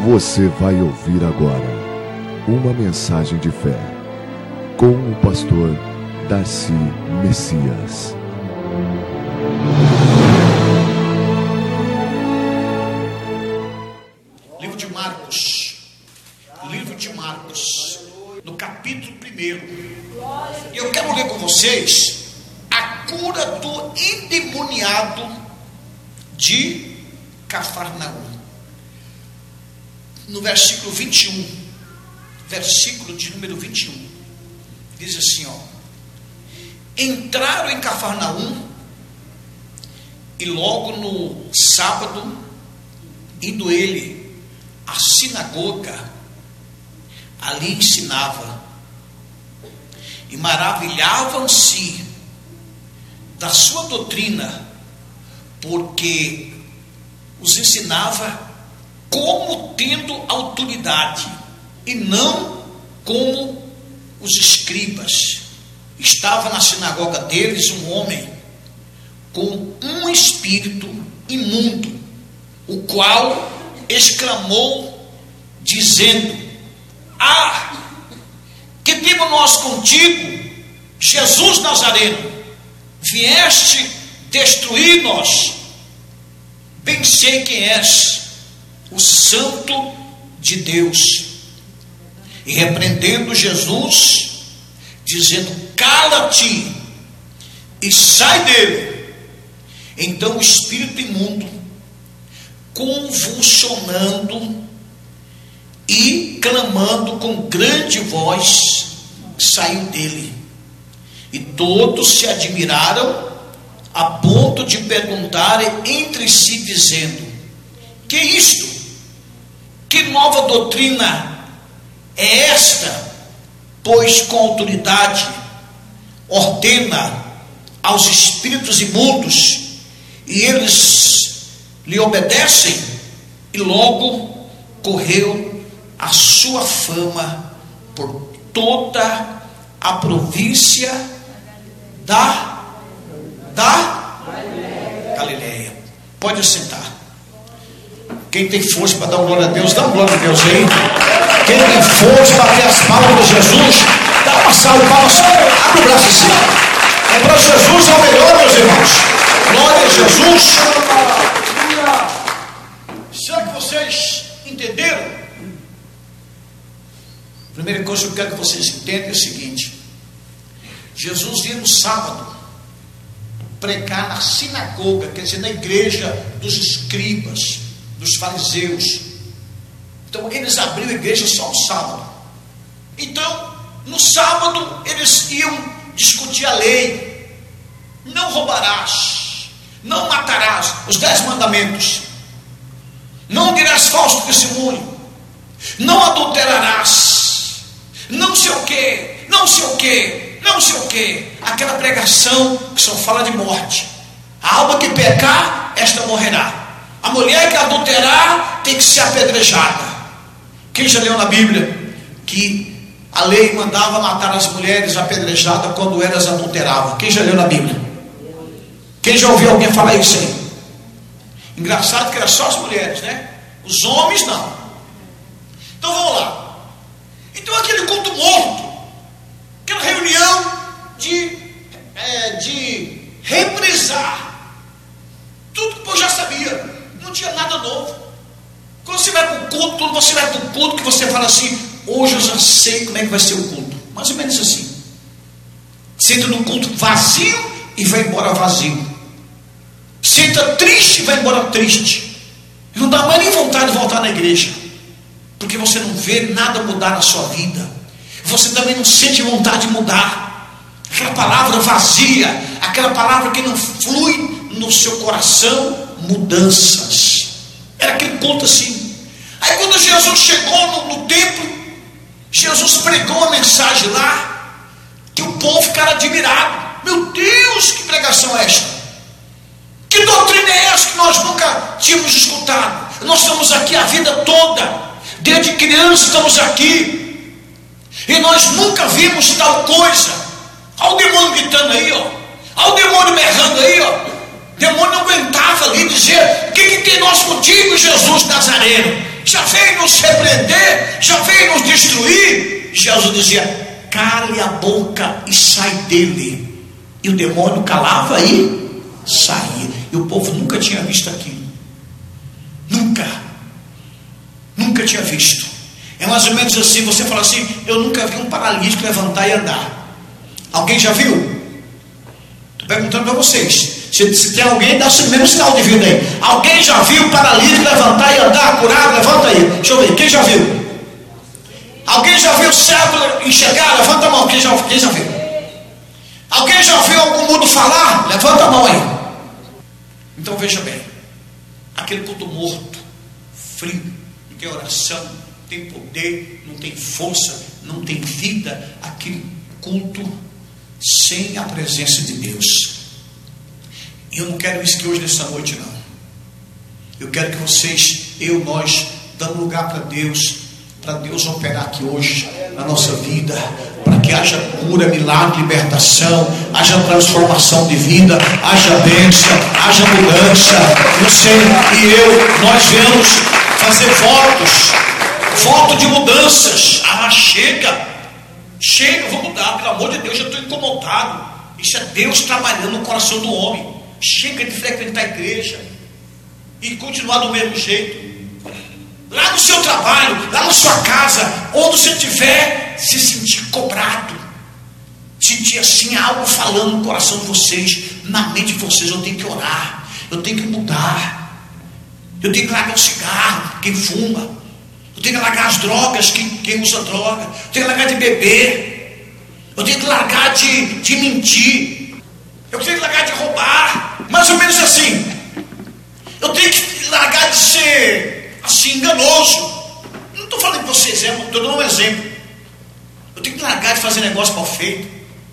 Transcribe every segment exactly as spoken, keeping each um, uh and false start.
Você vai ouvir agora uma mensagem de fé com o pastor Darcy Messias. Livro de Marcos, livro de Marcos, no capítulo primeiro. Eu quero ler com vocês a cura do endemoniado de Cafarnaum. No versículo vinte e um, versículo de número vinte e um, diz assim, ó: entraram em Cafarnaum, e logo no sábado, indo ele à sinagoga, ali ensinava, e maravilhavam-se da sua doutrina, porque os ensinava como tendo autoridade, e não como os escribas. Estava na sinagoga deles um homem com um espírito imundo, o qual exclamou, dizendo: ah, que temos nós contigo, Jesus Nazareno? Vieste destruir-nos? Bem sei quem és, o Santo de Deus. E repreendendo Jesus, dizendo: cala-te e sai dele. Então o espírito imundo, convulsionando e clamando com grande voz, saiu dele. E todos se admiraram, a ponto de perguntarem entre si, dizendo: que isto? Que nova doutrina é esta? Pois com autoridade ordena aos espíritos imundos, e eles lhe obedecem. E logo correu a sua fama por toda a província da, da Galileia. Pode sentar. Quem tem força para dar uma glória a Deus, dá uma glória a Deus aí. Quem tem força para ter as palmas de Jesus, dá uma salva de palmas. Abre o braço assim. É para Jesus é o melhor, meus irmãos. Glória a Jesus. Será que vocês entenderam? A primeira coisa que eu quero que vocês entendam é o seguinte: Jesus ia no sábado pregar na sinagoga, quer dizer, na igreja dos escribas, dos fariseus. Então eles abriram a igreja só no sábado. Então no sábado eles iam discutir a lei: não roubarás, não matarás, os dez mandamentos, não dirás falso testemunho, não adulterarás, não sei o que, não sei o que, não sei o que. Aquela pregação que só fala de morte. A alma que pecar, esta morrerá. A mulher que adulterar tem que ser apedrejada. Quem já leu na Bíblia que a lei mandava matar as mulheres apedrejadas quando elas adulteravam? Quem já leu na Bíblia? Quem já ouviu alguém falar isso aí? Engraçado que era só as mulheres, né? Os homens não. Então vamos lá. Então aquele culto morto, aquela reunião de, é, de reprisar tudo que o povo já sabia. Não tinha nada novo. Quando você vai para o culto, quando você vai para o culto, que você fala assim: hoje eu já sei como é que vai ser o culto. Mais ou menos assim. Você entra no culto vazio e vai embora vazio. Você entra triste e vai embora triste. Não dá mais nem vontade de voltar na igreja, porque você não vê nada mudar na sua vida. Você também não sente vontade de mudar. Aquela palavra vazia, aquela palavra que não flui no seu coração mudanças. Era aquele culto assim. Aí quando Jesus chegou no, no templo, Jesus pregou uma mensagem lá, que o povo ficaram admirado. Meu Deus, que pregação é esta? Que doutrina é essa que nós nunca tínhamos escutado? Nós estamos aqui a vida toda, desde criança estamos aqui, e nós nunca vimos tal coisa. Olha o demônio gritando aí, ó. Olha o demônio berrando aí, ó. O demônio não aguentava ali dizer: o que, que tem nós contigo, Jesus Nazareno? já veio nos repreender, já veio nos destruir. Jesus dizia: cale a boca e sai dele. E o demônio calava e saía. E o povo nunca tinha visto aquilo. Nunca. Nunca tinha visto. É mais ou menos assim, você fala assim: eu nunca vi um paralítico levantar e andar. Alguém já viu? Estou perguntando para vocês. Se, se tem alguém, dá o mesmo sinal de vida aí. Alguém já viu um paralítico levantar e andar, curado? Levanta aí. Deixa eu ver, quem já viu? Alguém já viu o cego enxergar? Levanta a mão, quem já, quem já viu? Alguém já viu algum mudo falar? Levanta a mão aí. Então veja bem, aquele culto morto, frio, não tem oração, não tem poder, não tem força, não tem vida, aquele culto sem a presença de Deus. Eu não quero isso aqui hoje nessa noite, não. Eu quero que vocês, eu, nós, damos lugar para Deus, para Deus operar aqui hoje na nossa vida, para que haja cura, milagre, libertação, haja transformação de vida, haja bênção, haja mudança. Você e eu, nós viemos fazer votos, voto de mudanças. Ah, chega, chega, vou mudar, pelo amor de Deus, eu estou incomodado. Isso é Deus trabalhando no coração do homem. Chega de frequentar a igreja e continuar do mesmo jeito. Lá no seu trabalho, lá na sua casa, onde você estiver, se sentir cobrado, sentir assim algo falando no coração de vocês, na mente de vocês: eu tenho que orar, eu tenho que mudar, eu tenho que largar o cigarro, quem fuma, eu tenho que largar as drogas, quem, quem usa droga, eu tenho que largar de beber, eu tenho que largar de, de mentir, eu tenho que largar de roubar. Mais ou menos assim. Eu tenho que largar de ser assim, enganoso. Não estou falando de vocês, estou dando um exemplo. Eu tenho que largar de fazer negócio mal feito,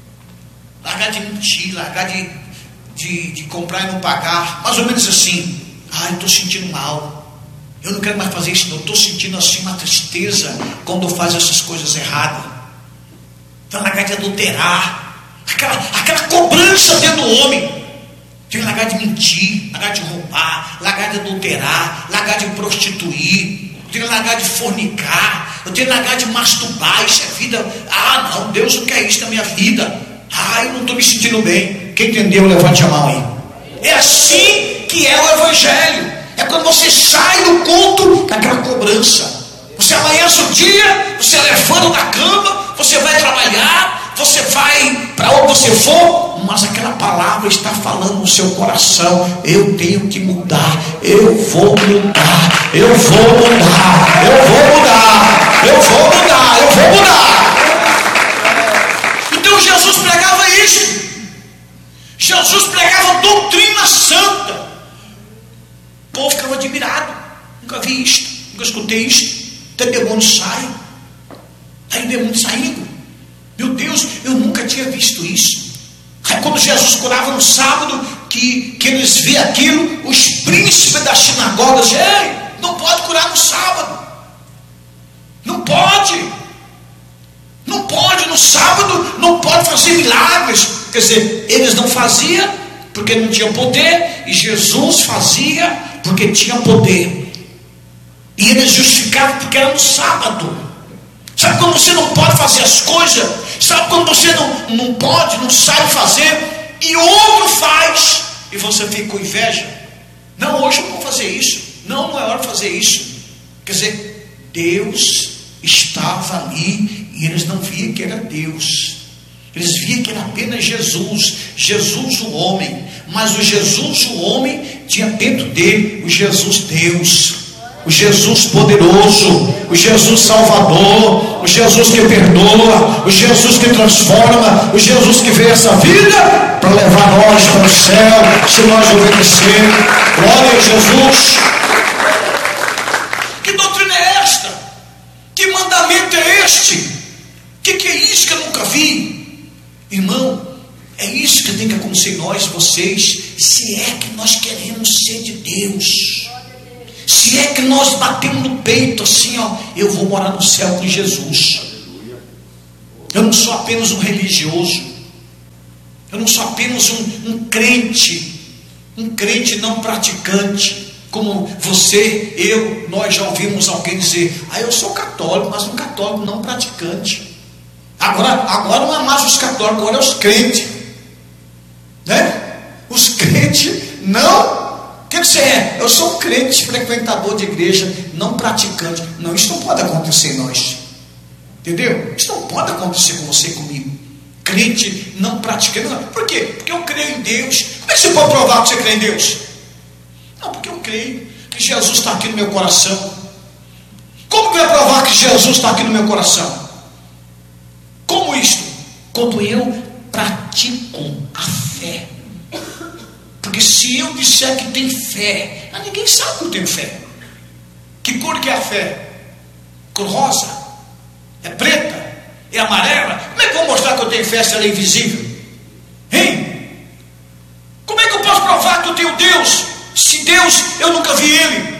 largar de mentir, largar de, de, de comprar e não pagar. Mais ou menos assim. Ah, eu estou sentindo mal, eu não quero mais fazer isso, não. Estou sentindo assim uma tristeza quando faz essas coisas erradas. Então largar de adulterar, aquela, aquela cobrança dentro do homem. Tem que largar de mentir, largar de roubar, largar de adulterar, largar de prostituir, eu tenho que largar de fornicar, eu tenho que largar de masturbar. Isso é vida. Ah, não, Deus não quer isso na minha vida. Ah, eu não estou me sentindo bem. Quem entendeu, levante a mão aí. É assim que é o Evangelho. É quando você sai do culto daquela cobrança. Você amanhece o dia, você levanta da cama, você vai trabalhar, você vai para onde você for, mas aquela palavra está falando no seu coração: eu tenho que mudar, eu vou mudar, eu vou mudar, eu vou mudar, eu vou mudar, eu vou mudar. Então Jesus pregava isso. Jesus pregava doutrina santa. O povo ficava admirado. Nunca vi isto, nunca escutei isto. Até demônio sai. Aí o demônio saindo. Meu Deus, eu nunca tinha visto isso. Aí quando Jesus curava no sábado, que, que eles viam aquilo, os príncipes das sinagogas diziam: ei, não pode curar no sábado. Não pode. Não pode no sábado, não pode fazer milagres. Quer dizer, eles não faziam porque não tinham poder, e Jesus fazia porque tinha poder. E eles justificavam porque era no sábado. Sabe quando você não pode fazer as coisas? Sabe quando você não, não pode, não sabe fazer, e outro faz, e você fica com inveja? Não, hoje eu não vou fazer isso. Não, não é hora de fazer isso. Quer dizer, Deus estava ali e eles não viam que era Deus. Eles viam que era apenas Jesus, Jesus o homem. Mas o Jesus o homem tinha dentro dele o Jesus Deus, o Jesus poderoso, o Jesus Salvador, o Jesus que perdoa, o Jesus que transforma, o Jesus que veio essa vida para levar nós para o céu, se nós obedecer. Glória a Jesus. Que doutrina é esta? Que mandamento é este? Que que é isso que eu nunca vi? Irmão, é isso que tem que acontecer em nós, vocês, se é que nós queremos ser de Deus. Se é que nós batemos no peito assim, ó, eu vou morar no céu com Jesus. Eu não sou apenas um religioso. Eu não sou apenas um, um crente. Um crente não praticante. Como você, eu, nós já ouvimos alguém dizer: ah, eu sou católico, mas um católico não praticante. Agora, agora não é mais os católicos, agora é os crentes, né? Os crentes não. O que você é? Eu sou um crente, frequentador de igreja, não praticante. Não, isso não pode acontecer em nós. Entendeu? Isso não pode acontecer com você e comigo. Crente não praticante. Não. Por quê? Porque eu creio em Deus. Como é que você pode provar que você crê em Deus? Não, porque eu creio que Jesus está aqui no meu coração. Como que vai provar que Jesus está aqui no meu coração? Como isto? Quando eu pratico a fé. Porque se eu disser que tem fé, ninguém sabe que eu tenho fé. Que cor que é a fé? Cor rosa? É preta? É amarela? Como é que eu vou mostrar que eu tenho fé se ela é invisível? Hein? Como é que eu posso provar que eu tenho Deus, se Deus, eu nunca vi Ele?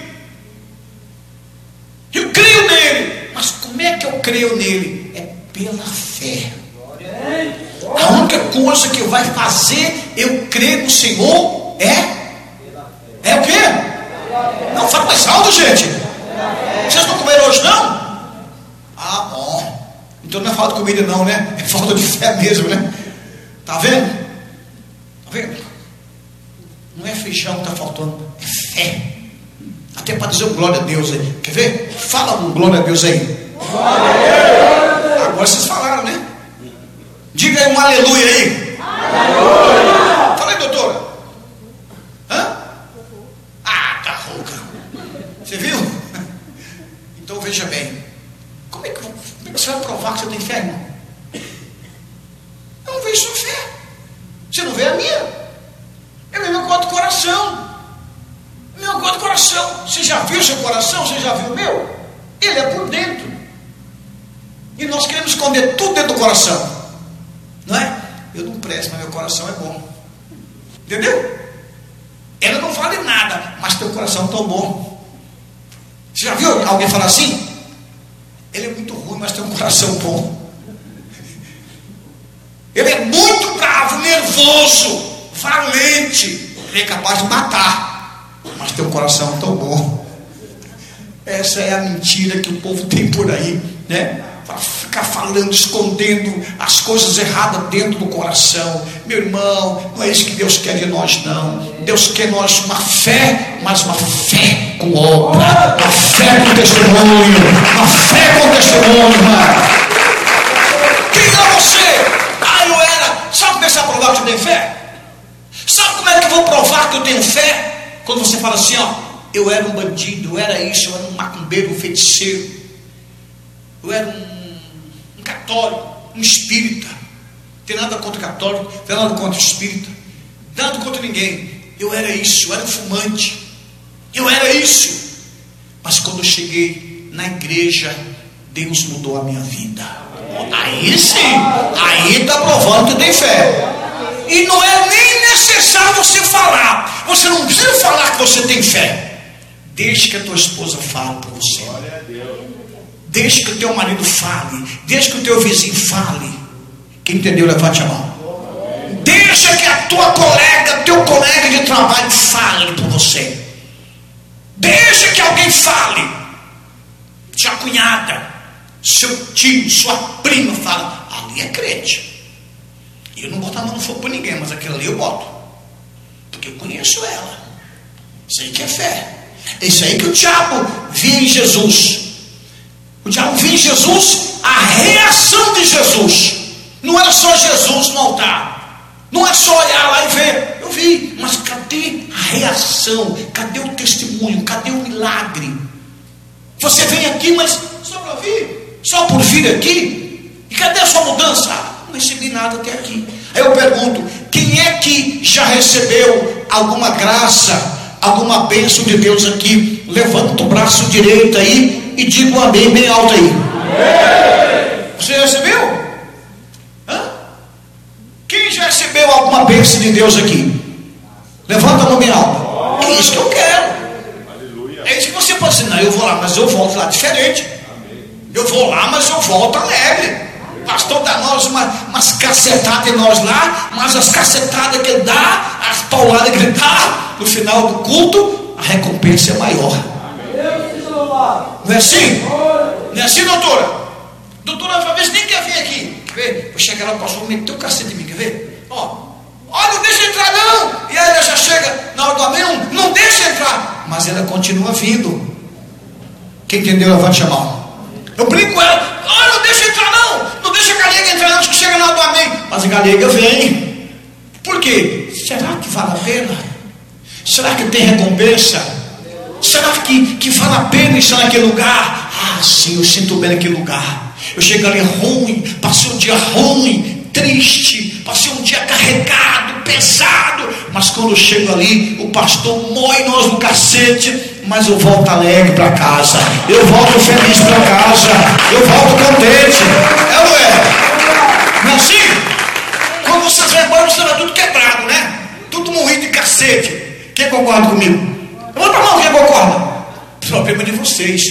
Eu creio nele, mas como é que eu creio nele? É pela fé. A única coisa que vai fazer eu crer no Senhor é É o quê? Não, fala mais alto, gente. Vocês não comeram hoje, não? Ah, bom. Então não é falta de comida não, né? É falta de fé mesmo, né? Tá vendo? Tá vendo? Não é feijão que está faltando, é fé. Até para dizer um glória a Deus aí. Quer ver? Fala um glória a Deus aí. Agora vocês falaram, né? Diga aí um aleluia aí. Aleluia. Fala aí, doutora. Hã? Ah, tá rouca. Você viu? Então veja bem. Como é que, como é que você vai provar que você tem fé, irmão? Eu não vejo sua fé. Você não vê a minha. Eu vejo meu cor do coração. Meu cor do coração. Você já viu o seu coração? Você já viu o meu? Ele é por dentro. E nós queremos esconder tudo dentro do coração. Não é? Eu não presto, mas meu coração é bom. Entendeu? Ela não vale nada, mas teu coração é tão bom. Você já viu alguém falar assim? Ele é muito ruim, mas tem um coração bom. Ele é muito bravo, nervoso, valente. Ele é capaz de matar, mas tem um coração tão bom. Essa é a mentira que o povo tem por aí, né? Ficar falando, escondendo as coisas erradas dentro do coração. Meu irmão, não é isso que Deus quer de nós, não. Deus quer de nós uma fé, mas uma fé com obra, uma fé com testemunho, uma fé com testemunho, irmão. Quem é você? Ah, eu era. Sabe como é que você vai provar que você tem fé? Sabe como é que eu vou provar que eu tenho fé? Quando você fala assim, ó, eu era um bandido, eu era isso, eu era um macumbeiro, um feiticeiro, eu era um católico, um espírita. Não tem nada contra católico, não tem nada contra espírita, não tem nada contra ninguém. Eu era isso, eu era um fumante, eu era isso. Mas quando eu cheguei na igreja, Deus mudou a minha vida. Aí sim, aí está provando que tem fé. E não é nem necessário você falar. Você não precisa falar que você tem fé. Deixe que a tua esposa fale para você. Deixe que o teu marido fale. Deixe que o teu vizinho fale. Quem entendeu, levante a mão. Deixa que a tua colega, teu colega de trabalho fale por você. Deixa que alguém fale. Sua cunhada, seu tio, sua prima fala. Ali é crente. Eu não boto a mão no fogo por ninguém, mas aquilo ali eu boto. Porque eu conheço ela. Isso aí que é fé. É isso aí que o diabo via em Jesus. O diabo via em Jesus a reação de Jesus. Não era só Jesus no altar. Não é só olhar lá e ver. Eu vi, mas cadê a reação? Cadê o testemunho? Cadê o milagre? Você vem aqui, mas só para vir? Só por vir aqui? E cadê a sua mudança? Não recebi nada até aqui. Aí eu pergunto, quem é que já recebeu alguma graça, alguma bênção de Deus aqui? Levanta o braço direito aí e diga um amém bem alto aí. Você recebeu? Hã? Quem já recebeu alguma bênção de Deus aqui? Levanta a mão bem alta. É isso que eu quero. É isso que você pode dizer. Não, eu vou lá, mas eu volto lá diferente. Eu vou lá, mas eu volto alegre. O pastor dá nós uma, umas cacetadas em nós lá, mas as cacetadas que ele dá, as pauladas que ele dá no final do culto, a recompensa é maior. Não é assim? Não é assim, doutora? Doutora, às vezes nem quer vir aqui. Quer ver? Vou chegar lá, o pastor meteu o cacete em mim, quer ver? Ó, olha, não deixa entrar não. E aí ela já chega na hora do amém, não, não deixa entrar. Mas ela continua vindo. Quem entendeu, levante a mão. Eu brinco com ela, olha, não deixa entrar não. Não deixa a galega entrar antes que chega na hora do amém. Mas a galega vem. Por quê? Será que vale a pena? Será que tem recompensa? Será que, que vale a pena estar naquele lugar? Ah, sim, eu sinto bem naquele lugar. Eu chego ali ruim, passei um dia ruim, triste, passei um dia carregado, pesado, mas quando eu chego ali, o pastor mói nós no cacete, mas eu volto alegre para casa, eu volto feliz para casa, eu volto contente. É ou não é? Não é assim? Quando você vai embora, você está tudo quebrado, né? Tudo moído de cacete. Quem concorda comigo? Levanta a mão, quem concorda? Problema de vocês.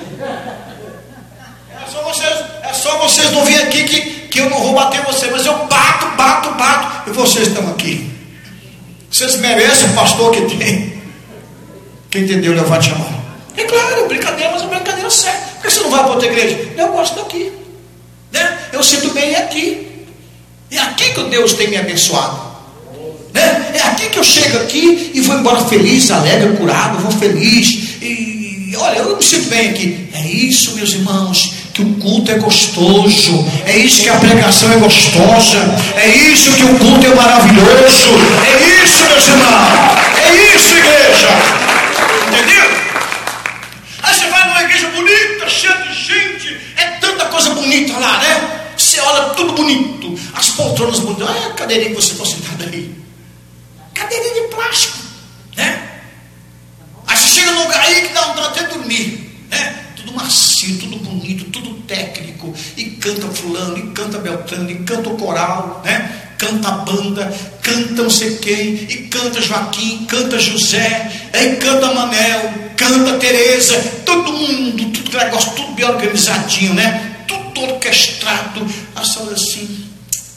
É só vocês, é só vocês não virem aqui que, que eu não vou bater você, mas eu bato, bato, bato, e vocês estão aqui. Vocês merecem o pastor que tem. Quem entendeu, levante a mão. É claro, brincadeira, mas é brincadeira séria. Por que você não vai para outra igreja? Eu gosto daqui, né? Eu sinto bem aqui. É aqui que Deus tem me abençoado, né? É aqui que eu chego aqui e vou embora feliz, alegre, curado, vou feliz. E olha, eu me sinto bem aqui. É isso, meus irmãos, que o culto é gostoso. É isso que a pregação é gostosa. É isso que o culto é maravilhoso. É isso, meus irmãos. É isso, igreja. Entendeu? Aí você vai numa igreja bonita, cheia de gente. É tanta coisa bonita lá, né? Você olha tudo bonito. As poltronas bonitas. Olha a cadeirinha que você está sentado aí. Cadeirinha de plástico, né? Aí você chega num lugar aí que dá vontade até dormir, né? Tudo macio, tudo bonito, tudo técnico. E canta fulano, e canta Beltrano, e canta o coral, né? Canta a banda, canta não sei quem, e canta Joaquim, canta José, aí canta Manel, canta Tereza, todo mundo, tudo negócio, tudo bem organizadinho, né? Tudo orquestrado. Aí você olha assim,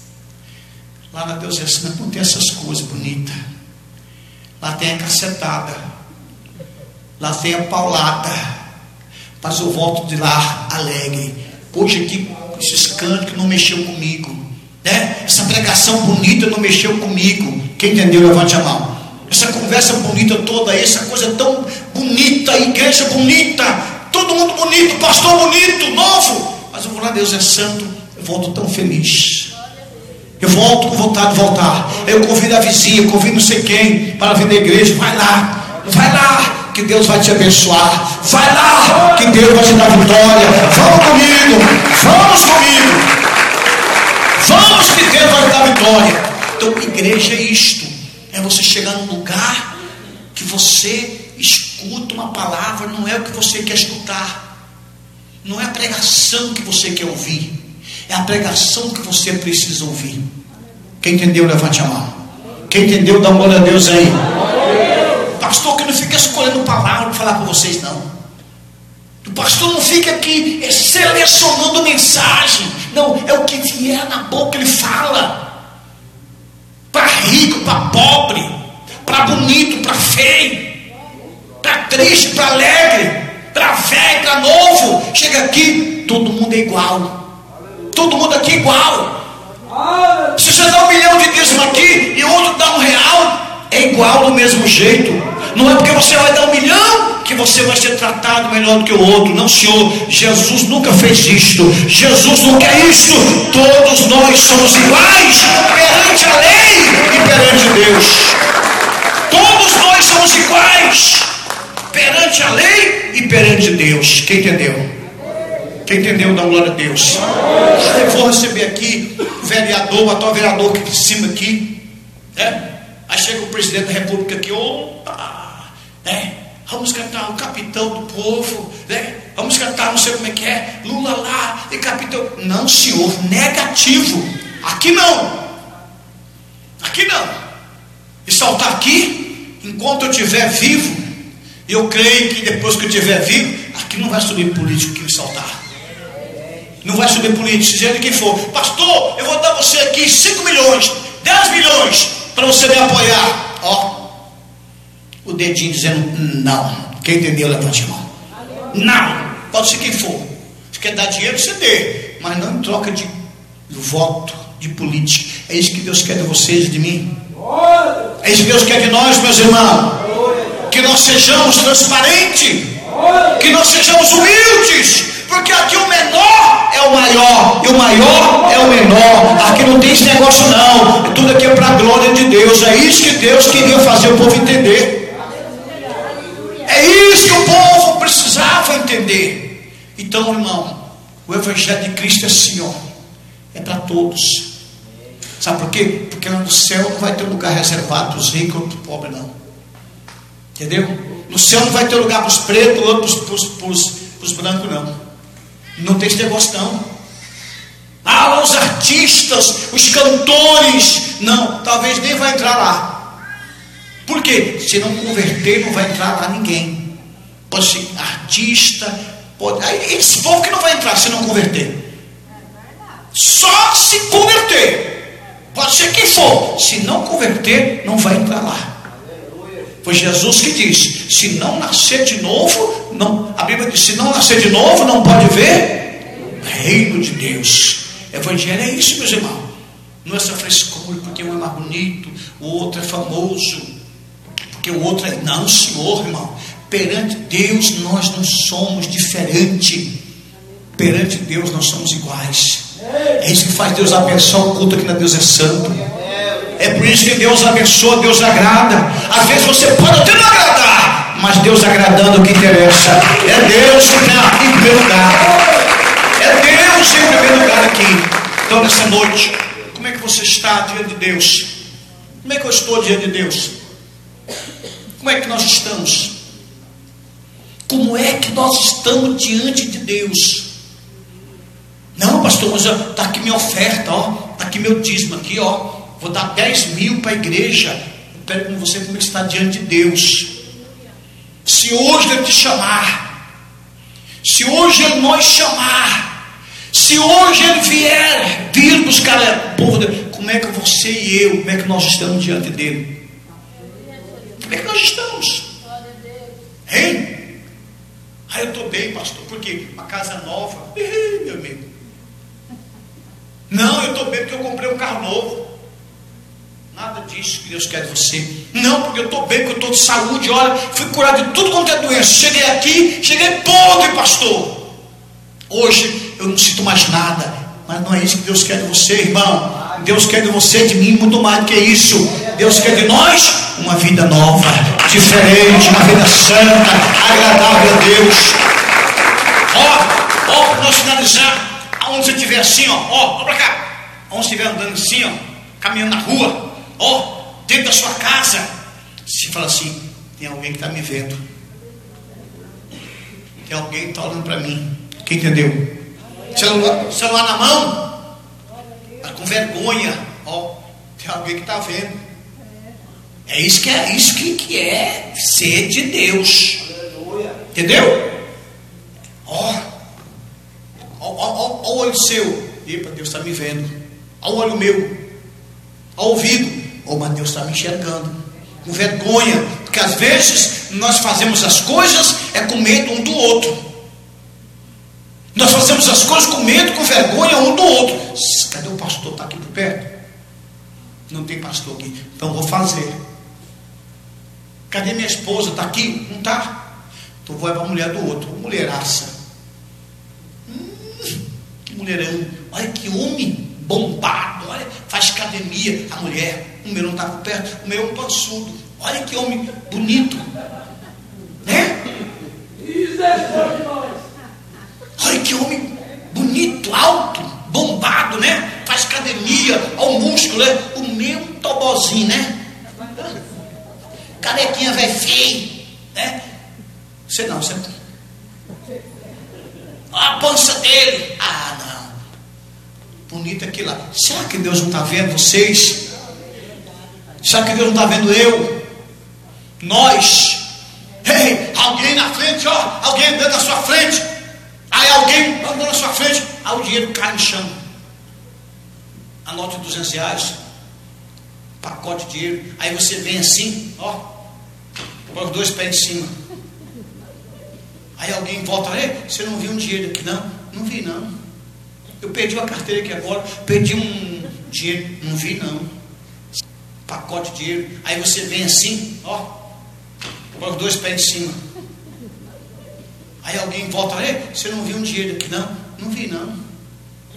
lá na Deus é assim, não tem essas coisas bonitas. Lá tem a cacetada, lá tem a paulada, mas eu volto de lá alegre. Hoje aqui, esses cânticos não mexeu comigo, né? Essa pregação bonita não mexeu comigo. Quem entendeu, levante a mão. Essa conversa bonita toda aí, essa coisa tão bonita, igreja bonita, todo mundo bonito, pastor bonito, novo. Mas eu vou lá, Deus é santo, eu volto tão feliz. Eu volto com vontade de voltar. Eu convido a vizinha, eu convido não sei quem para vir na igreja. Vai lá, vai lá, que Deus vai te abençoar. Vai lá, que Deus vai te dar vitória. Vamos comigo, vamos comigo. Vamos, que Deus vai te dar vitória. Então, igreja é isto. É você chegar num lugar que você escuta uma palavra, não é o que você quer escutar. Não é a pregação que você quer ouvir. É a pregação que você precisa ouvir. Quem entendeu, levante a mão. Quem entendeu, dá uma glória a Deus aí. Pastor que não fica escolhendo palavra para falar com vocês, não. O pastor não fica aqui selecionando mensagem. Não, é o que vier na boca ele fala. Para rico, para pobre, para bonito, para feio, para triste, para alegre, para velho, para novo. Chega aqui, todo mundo é igual. Todo mundo aqui é igual. Se você dá um milhão de dízimo aqui e outro dá um real, é igual do mesmo jeito. Não é porque você vai dar um milhão que você vai ser tratado melhor do que o outro. Não, Senhor. Jesus nunca fez isto. Jesus não quer isto. Todos nós somos iguais perante a lei e perante Deus. Todos nós somos iguais perante a lei e perante Deus. Quem entendeu? Quem entendeu, dá glória a Deus. Eu vou receber aqui o vereador, o atual vereador aqui de cima aqui, né? Aí chega o presidente da república aqui, opa, né? Vamos cantar o capitão do povo, né? Vamos cantar, não sei como é que é, Lula lá e capitão. Não, senhor, negativo. Aqui não. Aqui não. E saltar aqui, enquanto eu estiver vivo, eu creio que depois que eu estiver vivo, aqui não vai subir político que me saltar. Não vai subir político, seja de quem for. Pastor, eu vou dar você aqui cinco milhões, dez milhões para você me apoiar. Ó, o dedinho dizendo não. Quem entendeu, levante a mão. Não, pode ser quem for. Se quer dar dinheiro, você dê, mas não em troca de voto, de política. É isso que Deus quer de vocês e de mim. É isso que Deus quer de nós, meus irmãos. Que nós sejamos transparentes, que nós sejamos humildes, porque aqui o menor é o maior e o maior é o menor. Aqui não tem esse negócio não, tudo aqui é para a glória de Deus. É isso que Deus queria fazer o povo entender. É isso que o povo precisava entender. Então, irmão, o Evangelho de Cristo é assim, ó, é para todos. Sabe por quê? Porque lá no céu não vai ter um lugar reservado para os ricos ou para os pobres, não. Entendeu? No céu não vai ter lugar para os pretos, outros para os brancos, não. Não tem esse negócio, não. Ah, lá os artistas, os cantores, não, talvez nem vai entrar lá. Por quê? Se não converter, não vai entrar lá ninguém. Pode ser artista, pode. Aí, esse povo que não vai entrar se não converter. Só se converter. Pode ser quem for. Se não converter, não vai entrar lá. Foi Jesus que disse: se não nascer de novo, não, a Bíblia diz: se não nascer de novo, não pode ver o reino de Deus. Evangelho é isso, meus irmãos. Não é essa frescura, porque um é mais bonito, o outro é famoso, porque o outro é. Não, Senhor, irmão. Perante Deus nós não somos diferentes. Perante Deus nós somos iguais. É isso que faz Deus abençoar o culto aqui na Deus é Santo. É por isso que Deus abençoa, Deus agrada. Às vezes você pode até não agradar, mas Deus agradando o que interessa. É Deus que está em primeiro lugar. É Deus em primeiro lugar aqui. Então nessa noite, como é que você está diante de Deus? Como é que eu estou diante de Deus? Como é que nós estamos? Como é que nós estamos diante de Deus? Não, pastor, mas está aqui minha oferta, ó, está aqui meu dízimo aqui, ó. Vou dar dez mil para a igreja. Eu pergunto com você como é que está diante de Deus. Se hoje Ele te chamar, se hoje Ele nos chamar, se hoje Ele vier, vir buscar o povo dele, como é que você e eu, como é que nós estamos diante dele? Como é que nós estamos? Hein? Ah, eu estou bem, pastor, porque uma casa nova, meu amigo. Não, eu estou bem porque eu comprei um carro novo. Nada disso que Deus quer de você. Não, porque eu estou bem, porque eu estou de saúde. Olha, fui curado de tudo quanto é doença. Cheguei aqui, cheguei podre, pastor. Hoje eu não sinto mais nada. Mas não é isso que Deus quer de você, irmão. Deus quer de você e de mim muito mais do que isso. Deus quer de nós uma vida nova, diferente, uma vida santa, agradável a Deus. Ó, ó, para nós finalizar, aonde você estiver assim, ó, ó, ó para cá. Aonde você estiver andando assim, ó, caminhando na rua, ó, dentro da sua casa, você fala assim: tem alguém que está me vendo, tem alguém que está olhando para mim. Quem entendeu? Celular, celular na mão, tá com vergonha, ó, tem alguém que está vendo. É isso que é, isso que, que é ser de Deus. Entendeu? Ó, ó, ó, ó o olho seu. Epa, Deus está me vendo. Ó o olho meu. Ao ouvido, oh, mas Deus está me enxergando. Com vergonha, porque às vezes nós fazemos as coisas é com medo um do outro. Nós fazemos as coisas com medo, com vergonha um do outro. Cadê o pastor? Está aqui por perto? Não tem pastor aqui. Então vou fazer. Cadê minha esposa? Está aqui? Não está? Então vou para a mulher do outro. Mulheraça. Hum, que mulherão. Olha que homem bombado, olha, faz academia. A mulher, o meu não está por perto, o meu é um pançudo. Olha que homem bonito, né? Olha que homem bonito, alto, bombado, né? Faz academia, olha o músculo, né? O meu tobozinho, né? Carequinha velho feio, né? Você não, você não. Olha a pança dele. Ah, não. Bonito aquilo lá. Será que Deus não está vendo vocês? Será que Deus não está vendo eu? Nós? Ei, alguém na frente, ó, alguém andando na sua frente. Aí alguém andando na sua frente, aí o dinheiro cai no chão. Anote duzentos reais, pacote de dinheiro. Aí você vem assim, ó, Põe os dois pés em cima. Aí alguém volta, você não viu um dinheiro aqui? Não, não vi não. Eu perdi uma carteira aqui agora, perdi um dinheiro, não vi não. Pacote de dinheiro. Aí você vem assim, ó, põe os dois pés em cima. Aí alguém volta, você não viu um dinheiro aqui? Não, não vi não.